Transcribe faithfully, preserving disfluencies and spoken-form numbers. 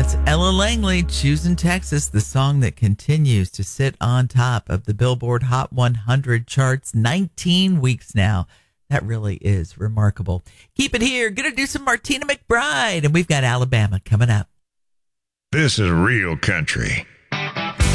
That's Ella Langley, Choosing Texas, the song that continues to sit on top of the Billboard Hot one hundred charts nineteen weeks now. That really is remarkable. Keep it here. Gonna do some Martina McBride, and we've got Alabama coming up. This is real country.